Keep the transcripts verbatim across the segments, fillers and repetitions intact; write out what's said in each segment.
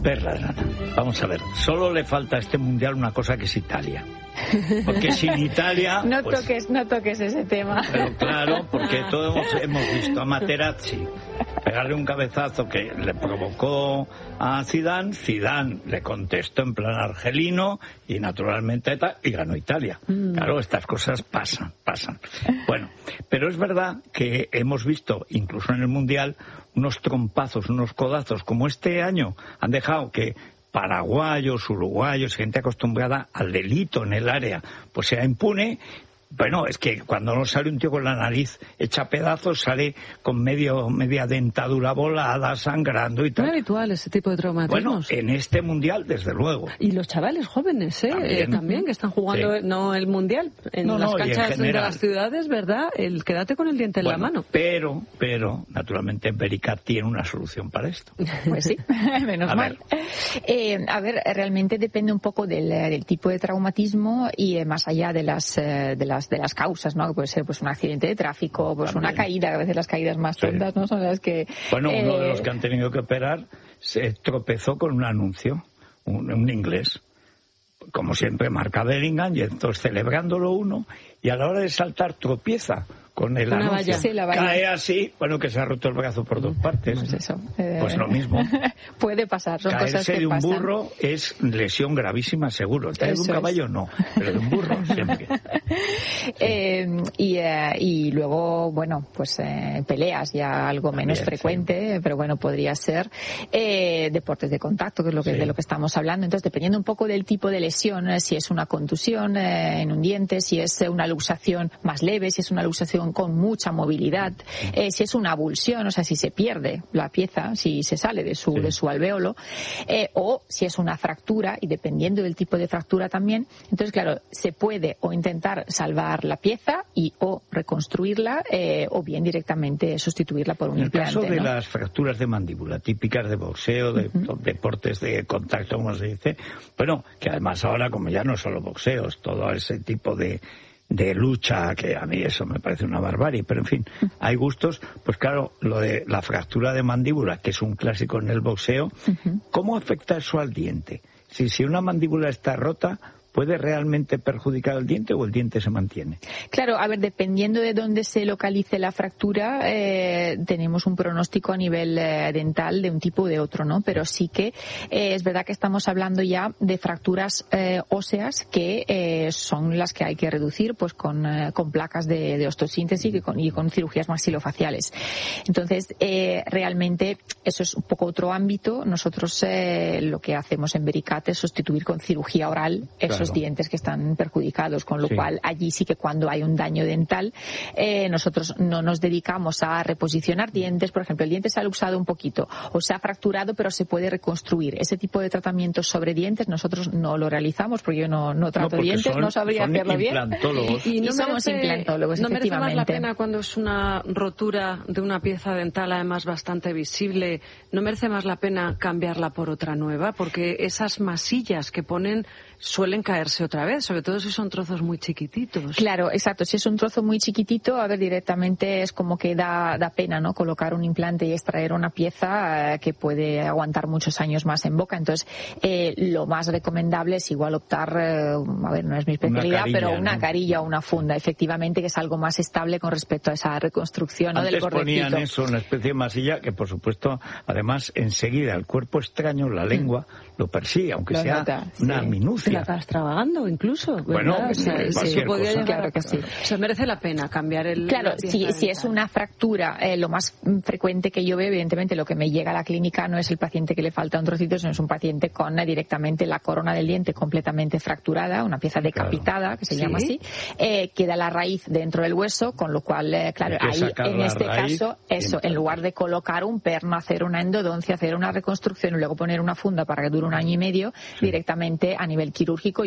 Perla de lana. Vamos a ver, solo le falta a este mundial una cosa que es Italia. Porque sin Italia... No pues, toques, no toques ese tema. Pero claro, porque todos hemos, hemos visto a Materazzi pegarle un cabezazo que le provocó a Zidane, Zidane le contestó en plan argelino y naturalmente y ganó Italia. Mm. Claro, estas cosas pasan, pasan. Bueno, pero es verdad que hemos visto, incluso en el mundial, unos trompazos, unos codazos, como este año han dejado que paraguayos, uruguayos, gente acostumbrada al delito en el área, pues sea impune. Bueno, es que cuando no sale un tío con la nariz hecha pedazos, sale con medio media dentadura volada, sangrando y tal. Muy habitual ese tipo de traumatismos. Bueno, en este mundial, desde luego. Y los chavales jóvenes, ¿eh? También, eh, también que están jugando, sí. No el mundial, en no, las no, canchas en de las ciudades, ¿verdad? El quédate con el diente bueno, en la mano. Pero, pero, naturalmente, Vericat tiene una solución para esto. Pues sí, menos a mal. Ver. Eh, a ver, realmente depende un poco del, del tipo de traumatismo y eh, más allá de las, eh, de las de las causas, ¿no? Que puede ser pues un accidente de tráfico, pues también. Una caída, a veces las caídas más tontas, sí. ¿no? Son las que... Bueno, eh... uno de los que han tenido que operar se tropezó con un anuncio, un, un inglés, como siempre marca Bellingham, y entonces celebrándolo uno, y a la hora de saltar tropieza con el Una anuncio, sí, cae así, bueno, que se ha roto el brazo por dos partes. Pues eso. Eh... Pues lo mismo. Puede pasar, son Caerse cosas que de un pasan. burro es lesión gravísima, seguro. Caer de un caballo no, pero de un burro siempre. eh, y, eh, y luego, bueno, pues eh, peleas ya algo También, menos frecuente, sí. Pero bueno, podría ser eh, deportes de contacto, que es lo que, sí. de lo que estamos hablando. Entonces, dependiendo un poco del tipo de lesión, eh, si es una contusión eh, en un diente, si es eh, una luxación más leve, si es una luxación con mucha movilidad, eh, si es una avulsión, o sea, si se pierde la pieza, si se sale de su, sí. de su alvéolo, eh, o si es una fractura, y dependiendo del tipo de fractura también, entonces claro, se puede o intentar salvar la pieza y o reconstruirla, eh, o bien directamente sustituirla por un en implante. En el caso de ¿no? las fracturas de mandíbula, típicas de boxeo, de uh-huh. deportes de contacto, como se dice, bueno, que además ahora, como ya no solo boxeos, todo ese tipo de de lucha, que a mí eso me parece una barbarie, pero en fin, hay gustos, pues claro, lo de la fractura de mandíbula, que es un clásico en el boxeo, uh-huh. ¿cómo afecta eso al diente? Si, si una mandíbula está rota, ¿puede realmente perjudicar el diente o el diente se mantiene? Claro, a ver, dependiendo de dónde se localice la fractura, eh, tenemos un pronóstico a nivel eh, dental de un tipo o de otro, ¿no? Pero sí que eh, es verdad que estamos hablando ya de fracturas eh, óseas que eh, son las que hay que reducir pues con, eh, con placas de, de osteosíntesis y con, y con cirugías maxilofaciales. Entonces, eh, realmente eso es un poco otro ámbito. Nosotros eh, lo que hacemos en Vericat es sustituir con cirugía oral esos Claro. dientes que están perjudicados, con lo sí. cual allí sí que cuando hay un daño dental eh, nosotros no nos dedicamos a reposicionar dientes. Por ejemplo, el diente se ha luxado un poquito o se ha fracturado pero se puede reconstruir. Ese tipo de tratamientos sobre dientes nosotros no lo realizamos porque yo no, no trato no, dientes, son, no sabría hacerlo bien. Y, no y somos merece, implantólogos, no merece más la efectivamente. pena cuando es una rotura de una pieza dental además bastante visible, no merece más la pena cambiarla por otra nueva, porque esas masillas que ponen suelen caerse otra vez, sobre todo si son trozos muy chiquititos. Claro, exacto. Si es un trozo muy chiquitito, a ver, directamente es como que da, da pena, ¿no? Colocar un implante y extraer una pieza eh, que puede aguantar muchos años más en boca. Entonces, eh, lo más recomendable es igual optar, eh, a ver, no es mi especialidad, carilla, pero una ¿no? carilla o una funda, efectivamente, que es algo más estable con respecto a esa reconstrucción, ¿no? Antes del bordecito. Ponían eso, una especie de masilla que, por supuesto, además, enseguida el cuerpo extraño, la lengua, mm. lo persigue, aunque lo sea nota, una sí. minucia. La estás trabajando incluso, ¿verdad? Bueno, o sea, sí, podría llegar claro a... que sí. O sea, merece la pena cambiar el... Claro, si, si es una fractura, eh, lo más frecuente que yo veo, evidentemente, lo que me llega a la clínica no es el paciente que le falta un trocito, sino es un paciente con eh, directamente la corona del diente completamente fracturada, una pieza decapitada, claro. que se ¿Sí? llama así, eh, queda la raíz dentro del hueso, con lo cual, eh, claro, ahí, en este caso, eso, en lugar de colocar un perno, hacer una endodoncia, hacer una reconstrucción y luego poner una funda para que dure un año y medio, sí. directamente a nivel quirúrgico,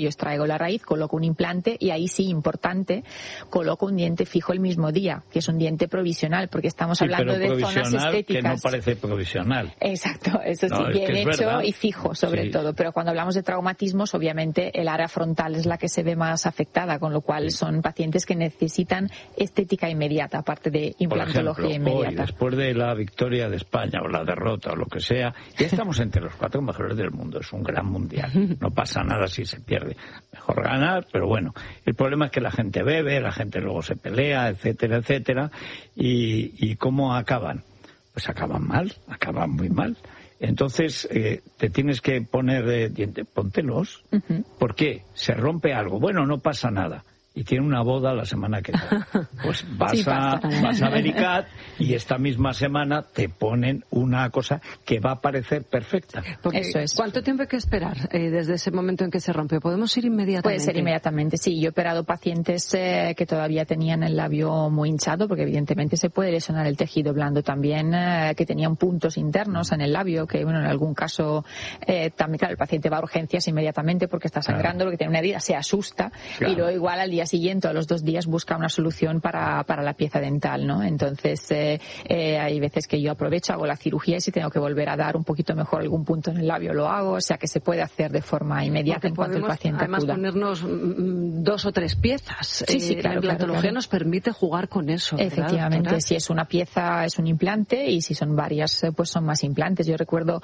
yo extraigo la raíz, coloco un implante y ahí sí, importante, coloco un diente fijo el mismo día, que es un diente provisional, porque estamos sí, hablando de zonas estéticas. Que no parece provisional. Exacto, eso sí, no, bien es hecho verdad. y fijo sobre sí. todo. Pero cuando hablamos de traumatismos, obviamente el área frontal es la que se ve más afectada, con lo cual sí. son pacientes que necesitan estética inmediata, aparte de implantología Por ejemplo, inmediata. Hoy, después de la victoria de España o la derrota o lo que sea, ya estamos entre los cuatro mejores del mundo. Es un gran mundial. No pasa nada si se pierde. Mejor ganar, pero bueno. El problema es que la gente bebe, la gente luego se pelea, etcétera, etcétera. ¿Y, y cómo acaban? Pues acaban mal, acaban muy mal. Entonces, eh, te tienes que poner eh, dientes, póntelos. Uh-huh. ¿Por qué? Se rompe algo. Bueno, no pasa nada. Y tiene una boda la semana que viene. Pues vas, sí, a, vas a Vericat y esta misma semana te ponen una cosa que va a parecer perfecta. Porque, Eso es. ¿Cuánto tiempo hay que esperar eh, desde ese momento en que se rompe? ¿Podemos ir inmediatamente? Puede ser inmediatamente, sí. Yo he operado pacientes eh, que todavía tenían el labio muy hinchado, porque evidentemente se puede lesionar el tejido blando también, eh, que tenían puntos internos en el labio, que bueno, en algún caso eh, también, claro, el paciente va a urgencias inmediatamente porque está sangrando, claro. porque tiene una herida, se asusta, claro. y luego igual al día siguiente o a los dos días busca una solución para, para la pieza dental, ¿no? Entonces, eh, eh, hay veces que yo aprovecho, hago la cirugía y si tengo que volver a dar un poquito mejor algún punto en el labio, lo hago, o sea que se puede hacer de forma inmediata Porque en cuanto el paciente además acuda. Ponernos dos o tres piezas. Sí, sí, claro, la implantología claro, claro. nos permite jugar con eso. Efectivamente, ¿verdad, si es una pieza es un implante y si son varias pues son más implantes. Yo recuerdo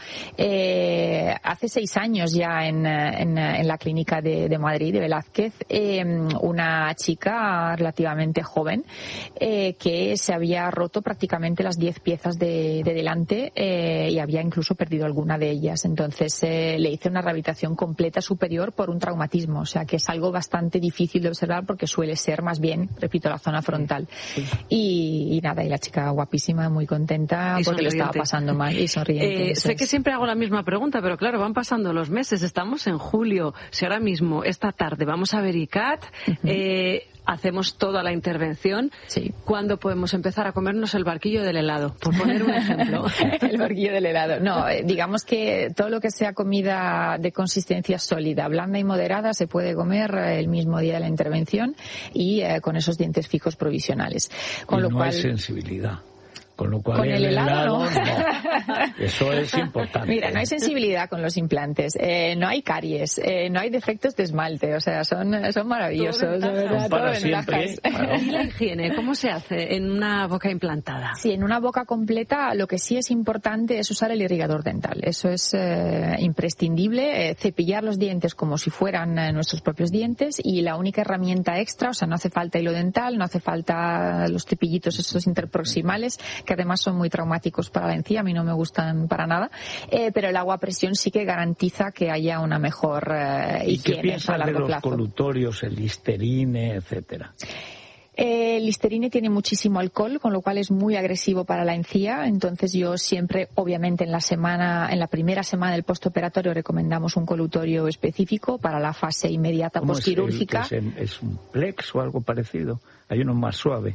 eh, hace seis años ya en, en, en la clínica de, de Madrid, de Velázquez, eh, una chica relativamente joven eh, que se había roto prácticamente las diez piezas de, de delante eh, y había incluso perdido alguna de ellas. Entonces eh, le hice una rehabilitación completa superior por un traumatismo, o sea que es algo bastante difícil de observar porque suele ser más bien, repito, la zona frontal. Sí. Y, y nada, y la chica guapísima, muy contenta y porque sonriente. Lo estaba pasando mal y sonriente. Eh, sé que siempre hago la misma pregunta, pero claro, van pasando los meses, estamos en julio, si ahora mismo, esta tarde, vamos a Vericat, uh-huh. eh, hacemos toda la intervención, sí. ¿cuándo podemos empezar a comernos el barquillo del helado? Por poner un ejemplo. El barquillo del helado. No, digamos que todo lo que sea comida de consistencia sólida, blanda y moderada, se puede comer el mismo día de la intervención y eh, con esos dientes fijos provisionales. Con y lo no cual... hay sensibilidad. Con lo cual con el, el helado, helado no. no. Eso es importante. Mira, no hay sensibilidad con los implantes, eh, no hay caries, eh, no hay defectos de esmalte, o sea, son, son maravillosos, de verdad, son para siempre. Claro. ¿Y la higiene? ¿Cómo se hace en una boca implantada? Sí, en una boca completa lo que sí es importante es usar el irrigador dental. Eso es eh, imprescindible, eh, cepillar los dientes como si fueran eh, nuestros propios dientes y la única herramienta extra, o sea, no hace falta hilo dental, no hace falta los cepillitos estos interproximales, que además son muy traumáticos para la encía, a mí no me gustan para nada, eh, pero el agua a presión sí que garantiza que haya una mejor eh, higiene. ¿Y qué piensas a largo de los plazo. Colutorios, el Listerine, etcétera? Eh, el Listerine tiene muchísimo alcohol, con lo cual es muy agresivo para la encía. Entonces yo siempre, obviamente en la semana, en la primera semana del postoperatorio recomendamos un colutorio específico para la fase inmediata postquirúrgica. ¿Es, el, es, ¿Es un Plex o algo parecido? Hay uno más suave.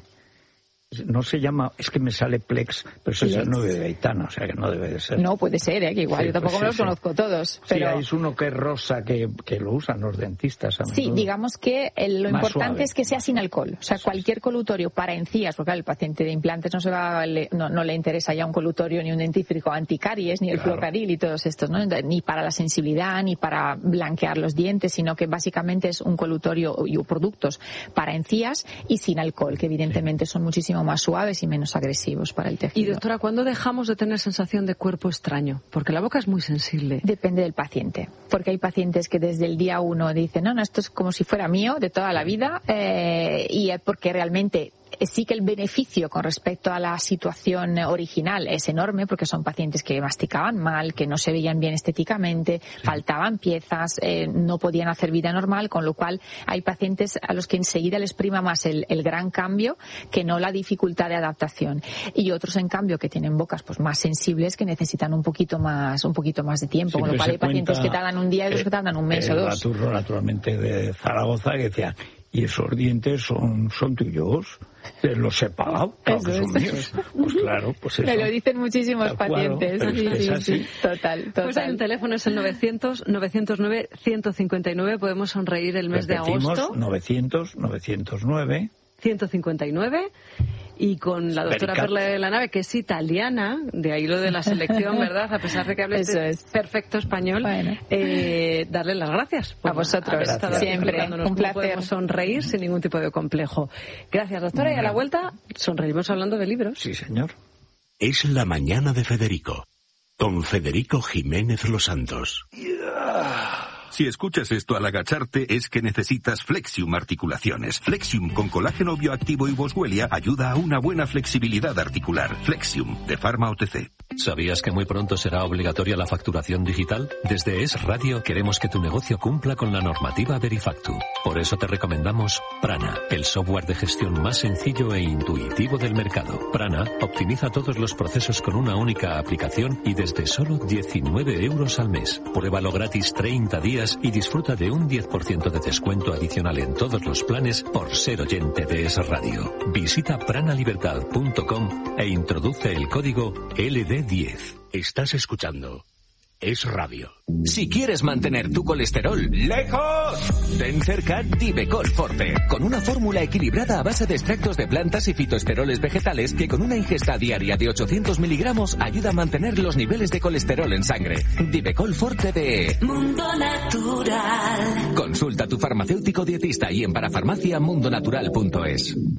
No se llama, es que me sale Plex, pero eso Plex. Es el nueve de Aitana, o sea que no debe de ser. No, puede ser, ¿eh? Que igual, sí, yo tampoco pues me los sí, conozco sí. todos. Pero... Sí, es uno que es rosa, que, que lo usan los dentistas a Sí, digamos que el, lo Más importante suave. Es que sea sin alcohol. O sea, cualquier colutorio para encías, porque claro, el paciente de implantes no se va, le, no, no le interesa ya un colutorio ni un dentífrico anticaries, ni el claro. Flocaril y todos estos, ¿no? Ni para la sensibilidad, ni para blanquear los dientes, sino que básicamente es un colutorio y productos para encías y sin alcohol, que evidentemente sí. son muchísimo más suaves y menos agresivos para el tejido. Y doctora, ¿cuándo dejamos de tener sensación de cuerpo extraño? Porque la boca es muy sensible. Depende del paciente, porque hay pacientes que desde el día uno dicen, no, no, esto es como si fuera mío de toda la vida, eh, y es porque realmente sí que el beneficio con respecto a la situación original es enorme porque son pacientes que masticaban mal, que no se veían bien estéticamente, sí. faltaban piezas, eh, no podían hacer vida normal, con lo cual hay pacientes a los que enseguida les prima más el, el gran cambio que no la dificultad de adaptación. Y otros, en cambio, que tienen bocas pues más sensibles que necesitan un poquito más un poquito más de tiempo, con lo cual hay pacientes que tardan un día y otros que tardan un mes o dos. El Baturro, naturalmente, de Zaragoza, que decía... y esos dientes son, son tuyos. Los he pagado, claro que son míos. Pues claro, pues eso. Me lo dicen muchísimos pacientes. Sí, es sí, así. sí, total, total. Pues hay un teléfono, es el novecientos, novecientos nueve, ciento cincuenta y nueve. Podemos sonreír el mes Repetimos, de agosto. novecientos, novecientos nueve. ciento cincuenta y nueve. Y con la doctora Vericat. Perla de la Nave, que es italiana, de ahí lo de la selección, ¿verdad? A pesar de que hable Eso este es. perfecto español, Bueno. eh, darle las gracias. por A vosotros, haber estado aquí siempre. explicándonos Un cómo placer. podemos sonreír sin ningún tipo de complejo. Gracias, doctora. Y a la vuelta, sonreímos hablando de libros. Sí, señor. Es la mañana de Federico, con Federico Jiménez Los Santos. Si escuchas esto al agacharte es que necesitas Flexium Articulaciones. Flexium con colágeno bioactivo y boswellia ayuda a una buena flexibilidad articular. Flexium, de Pharma O T C. ¿Sabías que muy pronto será obligatoria la facturación digital? Desde Es Radio queremos que tu negocio cumpla con la normativa Verifactu. Por eso te recomendamos Prana, el software de gestión más sencillo e intuitivo del mercado. Prana optimiza todos los procesos con una única aplicación y desde solo diecinueve euros al mes. Pruébalo gratis treinta días y disfruta de un diez por ciento de descuento adicional en todos los planes por ser oyente de Es Radio. Visita pranalibertad punto com e introduce el código L D diez. Estás escuchando Es Radio. Si quieres mantener tu colesterol lejos, ten cerca Divecol Forte, con una fórmula equilibrada a base de extractos de plantas y fitoesteroles vegetales que con una ingesta diaria de ochocientos miligramos ayuda a mantener los niveles de colesterol en sangre. Divecol Forte de Mundo Natural. Consulta a tu farmacéutico dietista y en parafarmacia mundonatural punto es.